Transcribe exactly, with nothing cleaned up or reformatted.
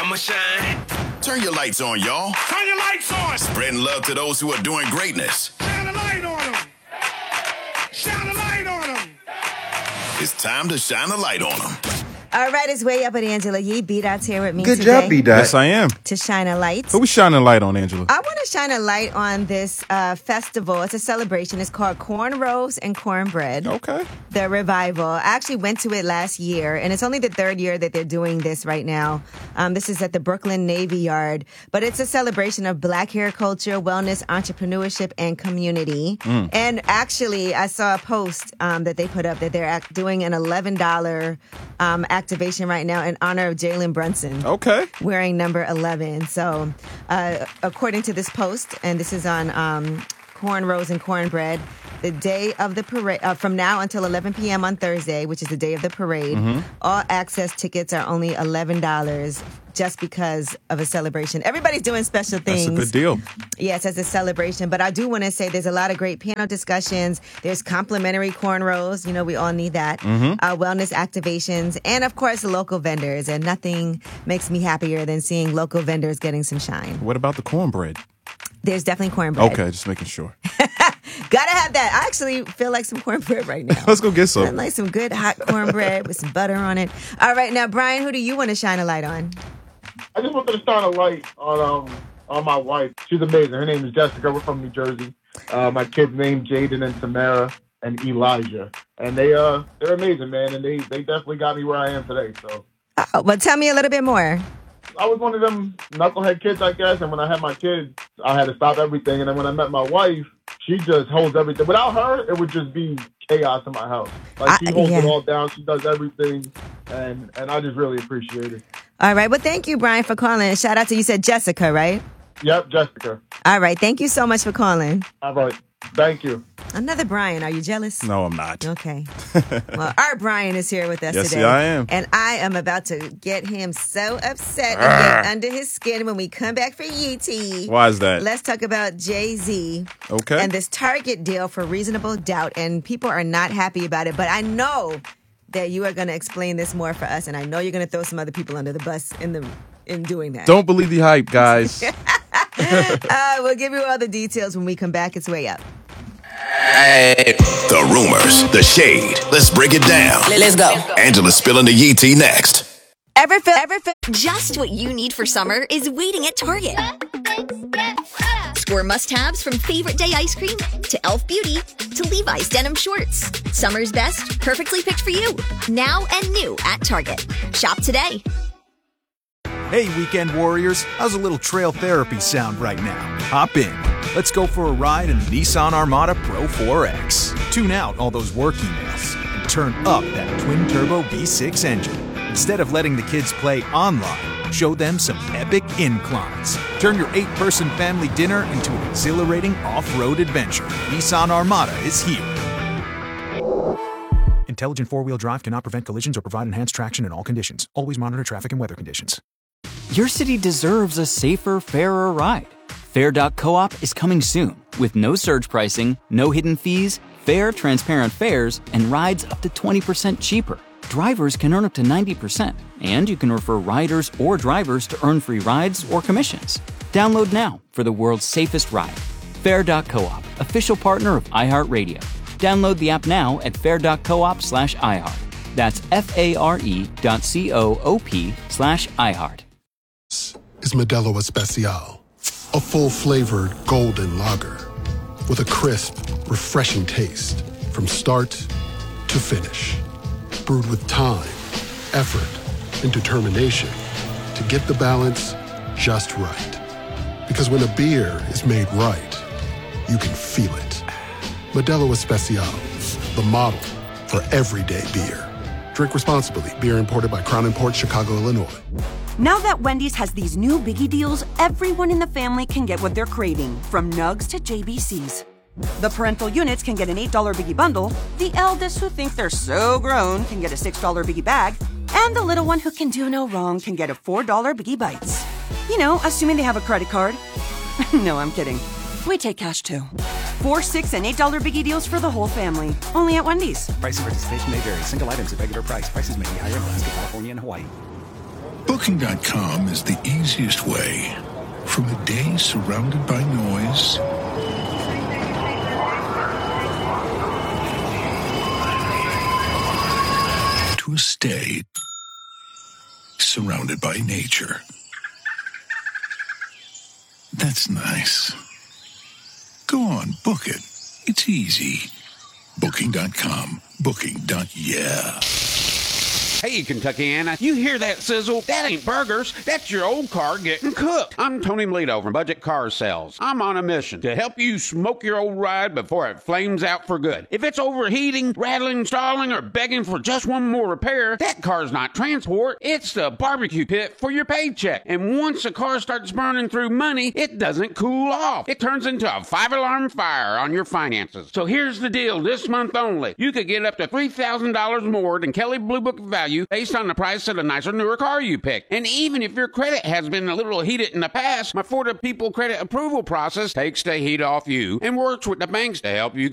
I'ma shine. Turn your lights on, y'all. Turn your lights on. Spreading love to those who are doing greatness. Shine a light on them. Shine a light on them. It's time to shine a light on them. All right, it's Way Up with Angela Yee. B-Dot's here with me Good today. job, B-Dot. Yes, I am. To shine a light. Who we shining a light on, Angela? I want to shine a light on this uh, festival. It's a celebration. It's called Cornrows and Cornbread. Okay. The Revival. I actually went to it last year, and it's only the third year that they're doing this right now. Um, this is at the Brooklyn Navy Yard. But it's a celebration of Black hair culture, wellness, entrepreneurship, and community. Mm. And actually, I saw a post um, that they put up that they're act- doing an eleven dollars um, activation right now in honor of Jalen Brunson. Okay. Wearing number eleven. So, uh, according to this post, and this is on um, Cornrows and Cornbread, the day of the parade, uh, from now until eleven p.m. on Thursday, which is the day of the parade, mm-hmm. all access tickets are only eleven dollars just because of a celebration. Everybody's doing special things. That's a good deal. Yes, as a celebration. But I do want to say there's a lot of great panel discussions. There's complimentary cornrows. You know, we all need that. Mm-hmm. Uh, wellness activations. And, of course, local vendors. And nothing makes me happier than seeing local vendors getting some shine. What about the cornbread? There's definitely cornbread. Okay, just making sure. Gotta have that. I actually feel like some cornbread right now. Let's go get some. I'd like some good hot cornbread with some butter on it. All right, now, Brian, who do you want to shine a light on? I just wanted to shine a light on um on my wife. She's amazing. Her name is Jessica. We're from New Jersey. Uh, my kids named Jaden and Tamara and Elijah, and they uh they're amazing, man. And they they definitely got me where I am today. So, oh, well, tell me a little bit more. I was one of them knucklehead kids, I guess. And when I had my kids, I had to stop everything. And then when I met my wife, she just holds everything. Without her, it would just be chaos in my house. Like, she holds I, yeah. it all down. She does everything. And, and I just really appreciate it. All right. Well, thank you, Brian, for calling. Shout out to you. Said Jessica, right? Yep, Jessica. All right. Thank you so much for calling. All right. Thank you. Another Brian. Are you jealous? No, I'm not. Okay. Well, our Brian is here with us yes, today. Yes, I am. And I am about to get him so upset and get under his skin when we come back for U T. Why is that? Let's talk about Jay-Z. Okay. And this Target deal for Reasonable Doubt. And people are not happy about it. But I know that you are going to explain this more for us. And I know you're going to throw some other people under the bus in the in doing that. Don't believe the hype, guys. uh, we'll give you all the details when we come back. It's Way Up. The rumors, the shade. Let's break it down. Let's go. Angela's spilling the Yee tea next. Ever feel, ever feel. Just what you need for summer is waiting at Target. Score must-haves from favorite day ice cream to Elf Beauty to Levi's denim shorts. Summer's best, perfectly picked for you. Now and new at Target. Shop today. Hey, weekend warriors. How's a little trail therapy sound right now? Hop in. Let's go for a ride in the Nissan Armada Pro four X. Tune out all those work emails and turn up that twin-turbo V six engine. Instead of letting the kids play online, show them some epic inclines. Turn your eight-person family dinner into an exhilarating off-road adventure. Nissan Armada is here. Intelligent four-wheel drive cannot prevent collisions or provide enhanced traction in all conditions. Always monitor traffic and weather conditions. Your city deserves a safer, fairer ride. Fair dot coop is coming soon with no surge pricing, no hidden fees, fair, transparent fares, and rides up to twenty percent cheaper. Drivers can earn up to ninety percent, and you can refer riders or drivers to earn free rides or commissions. Download now for the world's safest ride. Fair dot coop, official partner of iHeartRadio. Download the app now at fair dot coop slash iHeart. That's F-A-R-E dot C-O-O-P slash iHeart. Is Modelo Especial, a full-flavored golden lager with a crisp, refreshing taste from start to finish. Brewed with time, effort, and determination to get the balance just right. Because when a beer is made right, you can feel it. Modelo Especial, the model for everyday beer. Drink responsibly. Beer imported by Crown Imports, Chicago, Illinois. Now that Wendy's has these new biggie deals, everyone in the family can get what they're craving, from Nugs to J B Cs. The parental units can get an eight dollar biggie bundle, the eldest who think they're so grown can get a six dollar biggie bag, and the little one who can do no wrong can get a four dollar biggie bites. You know, assuming they have a credit card. No, I'm kidding. We take cash too. Four, six, and eight dollar biggie deals for the whole family. Only at Wendy's. Price and participation may vary. Single items at regular price. Prices may be higher in Alaska, California, and Hawaii. Booking dot com is the easiest way. From a day surrounded by noise to a stay surrounded by nature. That's nice. Go on, book it. It's easy. Booking dot com. Booking. Yeah. Hey, Kentuckiana, you hear that sizzle? That ain't burgers. That's your old car getting cooked. I'm Tony Melito from Budget Car Sales. I'm on a mission to help you smoke your old ride before it flames out for good. If it's overheating, rattling, stalling, or begging for just one more repair, that car's not transport. It's the barbecue pit for your paycheck. And once a car starts burning through money, it doesn't cool off. It turns into a five-alarm fire on your finances. So here's the deal this month only. You could get up to three thousand dollars more than Kelley Blue Book value based on the price of the nicer, newer car you pick. And even if your credit has been a little heated in the past, my For the People credit approval process takes the heat off you and works with the banks to help you